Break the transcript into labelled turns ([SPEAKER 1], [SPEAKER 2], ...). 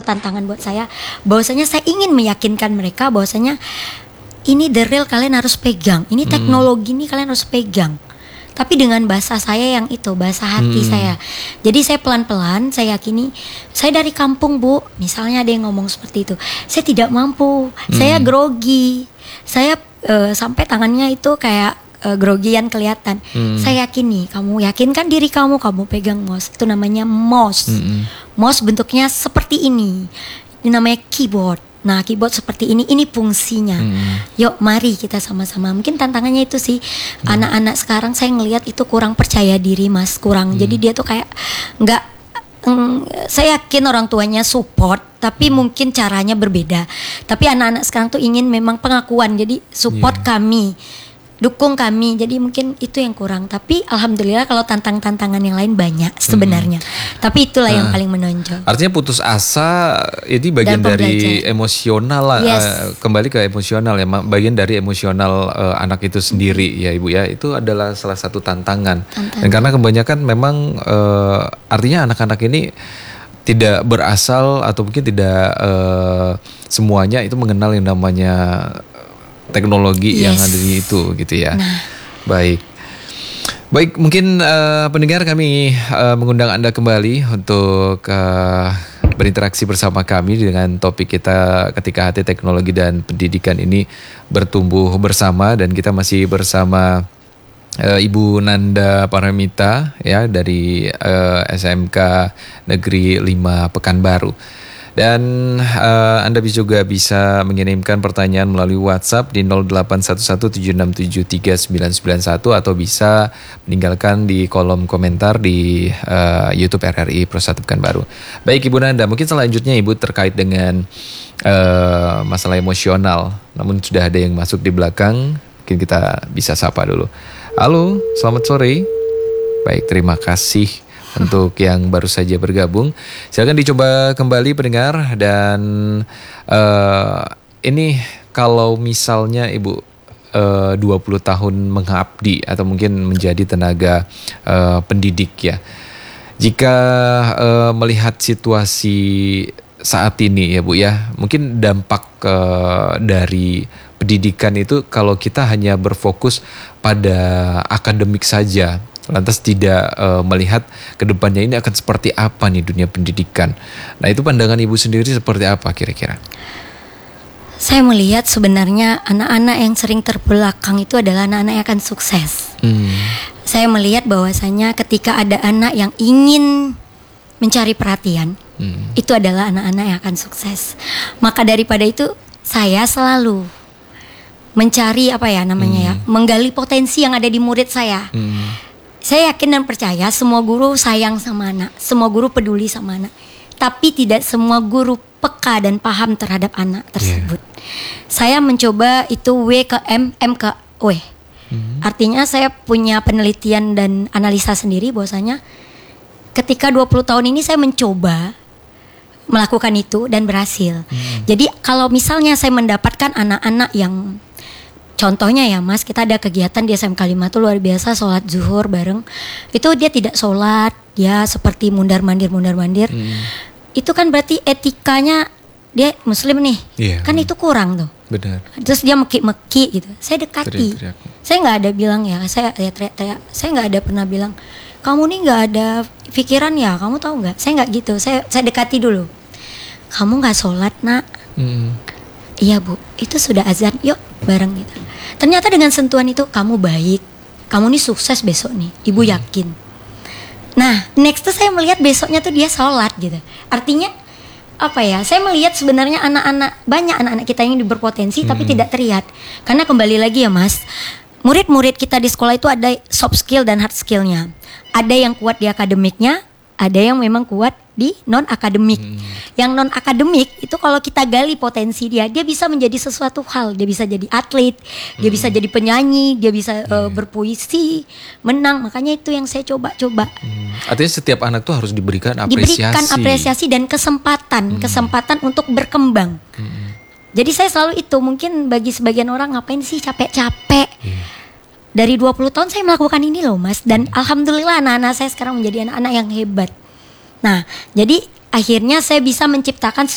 [SPEAKER 1] tantangan buat saya. Bahwasanya saya ingin meyakinkan mereka bahwasanya ini the real, kalian harus pegang. Ini teknologi ini kalian harus pegang. Tapi dengan bahasa saya yang itu, bahasa hati saya. Jadi saya pelan-pelan, saya yakini, saya dari kampung Bu, misalnya ada yang ngomong seperti itu, saya tidak mampu, saya grogi, saya sampai tangannya itu kayak grogian kelihatan. Saya yakini, kamu yakinkan diri kamu pegang mouse, itu namanya mouse. Mouse bentuknya seperti ini namanya keyboard. Nah, keyboard seperti ini fungsinya. Yuk, mari kita sama-sama. Mungkin tantangannya itu sih, anak-anak sekarang saya ngelihat itu kurang percaya diri, Mas, kurang. Jadi dia tuh kayak nggak. Saya yakin orang tuanya support, tapi mungkin caranya berbeda. Tapi anak-anak sekarang tuh ingin memang pengakuan. Jadi support kami, dukung kami. Jadi mungkin itu yang kurang. Tapi alhamdulillah kalau tantangan yang lain banyak sebenarnya. Tapi itulah yang paling menonjol.
[SPEAKER 2] Artinya putus asa ini bagian dari emosional lah. Kembali ke emosional ya, bagian dari emosional anak itu sendiri ya Ibu ya. Itu adalah salah satu tantangan. Dan karena kebanyakan memang artinya anak-anak ini tidak berasal atau mungkin tidak semuanya itu mengenal yang namanya teknologi yang ada di itu gitu ya. Baik, mungkin pendengar kami mengundang Anda kembali untuk berinteraksi bersama kami dengan topik kita ketika hati teknologi dan pendidikan ini bertumbuh bersama, dan kita masih bersama Ibu Nanda Paramita ya dari SMK Negeri 5 Pekanbaru. Dan Anda juga bisa mengirimkan pertanyaan melalui WhatsApp di 0811767391 atau bisa meninggalkan di kolom komentar di YouTube RRI Pro1 Pekanbaru. Baik Ibu Nanda, mungkin selanjutnya Ibu terkait dengan masalah emosional. Namun sudah ada yang masuk di belakang, mungkin kita bisa sapa dulu. Halo, selamat sore. Baik, terima kasih untuk yang baru saja bergabung. Silakan dicoba kembali pendengar. Dan ini kalau misalnya Ibu 20 tahun mengabdi atau mungkin menjadi tenaga pendidik ya. Jika melihat situasi saat ini ya Bu ya, mungkin dampak dari pendidikan itu kalau kita hanya berfokus pada akademik saja, lantas tidak melihat kedepannya ini akan seperti apa nih dunia pendidikan. Nah itu pandangan Ibu sendiri seperti apa kira-kira?
[SPEAKER 1] Saya melihat sebenarnya anak-anak yang sering terbelakang itu adalah anak-anak yang akan sukses. Saya melihat bahwasanya ketika ada anak yang ingin mencari perhatian, itu adalah anak-anak yang akan sukses. Maka daripada itu saya selalu mencari menggali potensi yang ada di murid saya. Saya yakin dan percaya semua guru sayang sama anak, semua guru peduli sama anak. Tapi tidak semua guru peka dan paham terhadap anak tersebut. Saya mencoba itu W ke M, M ke W. Artinya saya punya penelitian dan analisa sendiri bahwasanya ketika 20 tahun ini saya mencoba melakukan itu dan berhasil. Jadi kalau misalnya saya mendapatkan anak-anak yang contohnya ya Mas, kita ada kegiatan di SMK 5 tuh luar biasa, sholat zuhur bareng. Itu dia tidak sholat, dia seperti mundar-mandir. Itu kan berarti etikanya dia muslim nih. Kan itu kurang tuh.
[SPEAKER 2] Benar.
[SPEAKER 1] Terus dia meki-meki gitu. Saya dekati. Saya nggak ada bilang ya, saya teriak-teriak. Saya nggak ada pernah bilang, kamu nih nggak ada pikiran ya, kamu tahu nggak? Saya nggak gitu. Saya dekati dulu. Kamu nggak sholat nak? Iya Bu, itu sudah azan, yuk bareng gitu. Ternyata dengan sentuhan itu, kamu baik, kamu nih sukses besok nih, Ibu yakin. Nah, next tuh saya melihat besoknya tuh dia sholat gitu. Artinya apa ya? Saya melihat sebenarnya banyak anak-anak kita yang berpotensi tapi tidak terlihat. Karena kembali lagi ya Mas, murid-murid kita di sekolah itu ada soft skill dan hard skillnya. Ada yang kuat di akademiknya, ada yang memang kuat di non-akademik. Yang non-akademik itu kalau kita gali potensi dia bisa menjadi sesuatu hal. Dia bisa jadi atlet, dia bisa jadi penyanyi, dia bisa berpuisi, menang. Makanya itu yang saya coba-coba.
[SPEAKER 2] Artinya setiap anak tuh harus diberikan apresiasi.
[SPEAKER 1] Diberikan apresiasi dan kesempatan untuk berkembang. Jadi saya selalu itu, mungkin bagi sebagian orang ngapain sih capek-capek. Dari 20 tahun saya melakukan ini loh Mas. Dan alhamdulillah anak-anak saya sekarang menjadi anak-anak yang hebat. Nah, jadi akhirnya saya bisa menciptakan